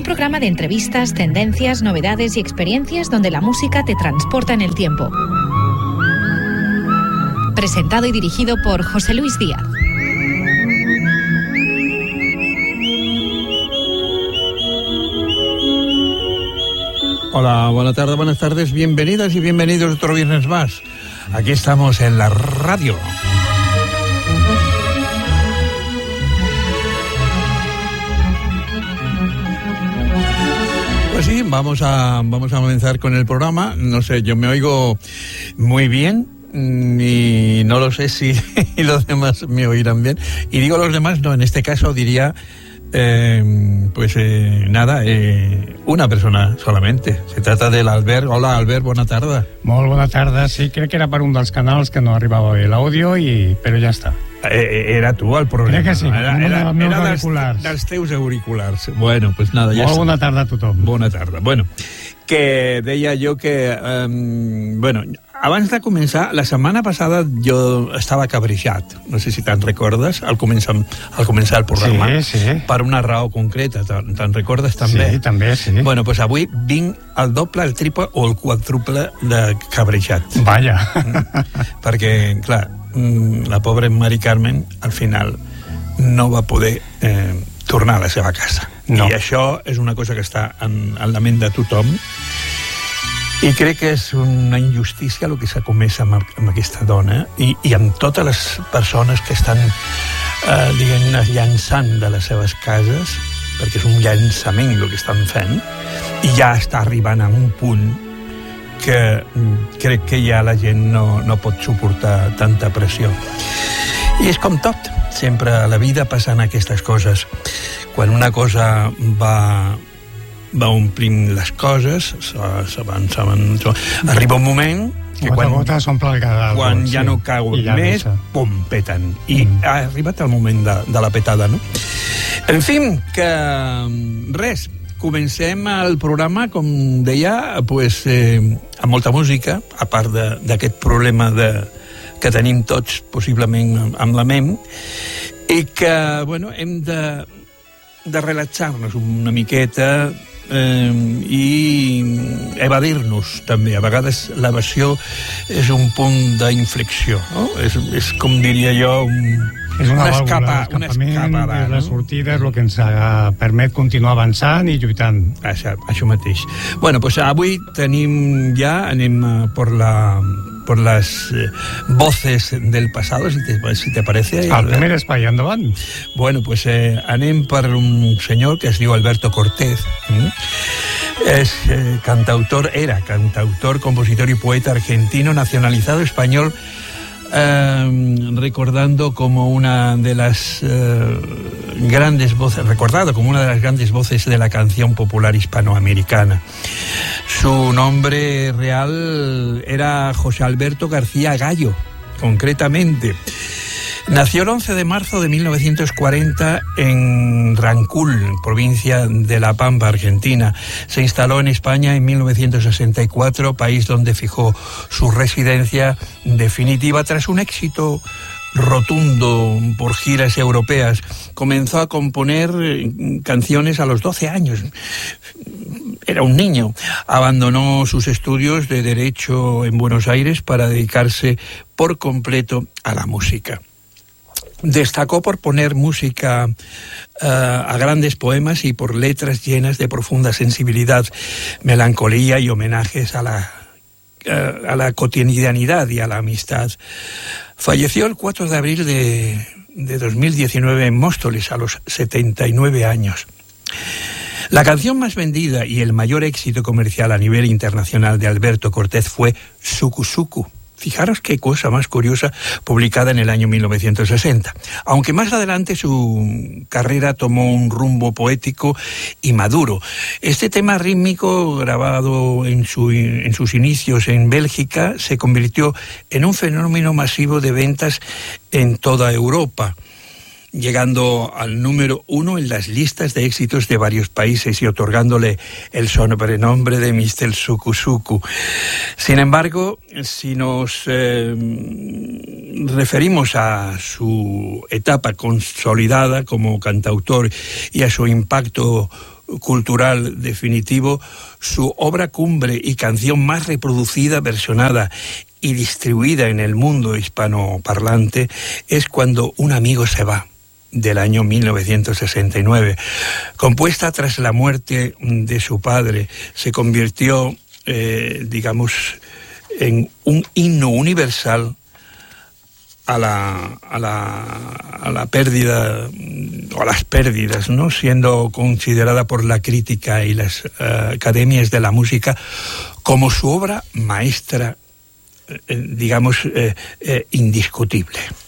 programa de entrevistas, tendencias, novedades y experiencias donde la música te transporta en el tiempo. Presentado y dirigido por José Luis Díaz. Hola, buenas tardes, bienvenidas y bienvenidos otro viernes más. Aquí estamos en la radio. Pues sí, vamos a comenzar con el programa. No sé, yo me oigo muy bien y no lo sé si los demás me oirán bien. Y digo los demás, no, en este caso diría... una persona solamente. Se trata del Albert. Hola, Albert, bona tarda. Molt bona tarda, sí, crec que era per un dels canals que no arribava bé l'àudio, però ja està. Era tu el problema. Crec que sí, era dels teus auriculars. Bueno, pues nada, ja Molt bona tarda a tothom. Bona tarda. Bueno, que deia jo que... abans de començar, la setmana passada jo estava cabrejat, no sé si te'n recordes, al començar el programa, sí. Per una raó concreta, te'n recordes també? Sí, també, sí. Bueno, doncs avui vinc el doble, el triple o el quadruple de cabrejat. Vaja. Perquè, clar, la pobra Mari Carmen, al final, no va poder tornar a la seva casa. No. I això és una cosa que està en la ment de tothom. I crec que és una injustícia el que s'ha comès amb aquesta dona i amb totes les persones que estan llançant de les seves cases, perquè és un llançament el que estan fent, i ja està arribant a un punt que crec que ja la gent no pot suportar tanta pressió. I és com tot, sempre a la vida passen aquestes coses. Quan una cosa va omplint les coses, arriba un moment que quan ja no cau més, pum, peten. I ha arribat el moment de la petada, no? En fi, que res, comencem el programa, com deia, amb molta música, a part d'aquest problema que tenim tots, possiblement, amb la ment, i que, hem de relaxar-nos una miqueta i evadir-nos també. A vegades l'evasió és un punt d'inflexió, no? És com diria jo és una escapada, és la sortida, és el que ens permet continuar avançant i lluitant. Això mateix. Bueno, pues avui anem por las voces del pasado, si te parece. Al primer espai, endavant. Bueno, pues anem per un senyor que es diu Alberto Cortés. Es cantautor, compositor y poeta argentino, nacionalizado español, recordando como una de las grandes voces de la canción popular hispanoamericana. Su nombre real era José Alberto García Gallo, concretamente. Nació el 11 de marzo de 1940 en Rancul, provincia de La Pampa, Argentina. Se instaló en España en 1964, país donde fijó su residencia definitiva tras un éxito rotundo por giras europeas. Comenzó a componer canciones a los 12 años. Era un niño. Abandonó sus estudios de Derecho en Buenos Aires para dedicarse por completo a la música. Destacó por poner música a grandes poemas y por letras llenas de profunda sensibilidad, melancolía y homenajes a la cotidianidad y a la amistad. Falleció el 4 de abril de 2019 en Móstoles a los 79 años. La canción más vendida y el mayor éxito comercial a nivel internacional de Alberto Cortés fue Suku Suku. Fijaros qué cosa más curiosa, publicada en el año 1960. Aunque más adelante su carrera tomó un rumbo poético y maduro. Este tema rítmico, grabado en sus inicios en Bélgica, se convirtió en un fenómeno masivo de ventas en toda Europa, llegando al número 1 en las listas de éxitos de varios países y otorgándole el sobrenombre de Mr. Suku Suku. Sin embargo, si nos referimos a su etapa consolidada como cantautor y a su impacto cultural definitivo, su obra cumbre y canción más reproducida, versionada y distribuida en el mundo hispanoparlante es Cuando un amigo se va, del año 1969. Compuesta tras la muerte de su padre, se convirtió, digamos, en un himno universal a la pérdida o a las pérdidas, ¿no? Siendo considerada por la crítica y las academias de la música como su obra maestra, digamos, indiscutible.